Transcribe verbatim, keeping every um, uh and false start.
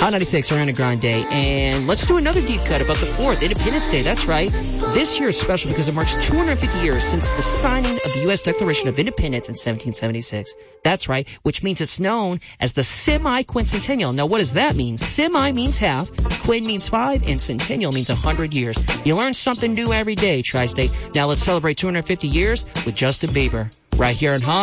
Hot ninety-six, Ariana Grande. And let's do another deep cut about the fourth, Independence Day. That's right. This year is special because it marks two hundred fifty years since the signing of the U S Declaration of Independence in seventeen seventy-six. That's right, which means it's known as the semi-quincentennial. Now, what does that mean? Semi means half, quin means five, and centennial means one hundred years. You learn something new every day, Tri-State. Now let's celebrate two hundred fifty years with Justin Bieber. Right here in Hot.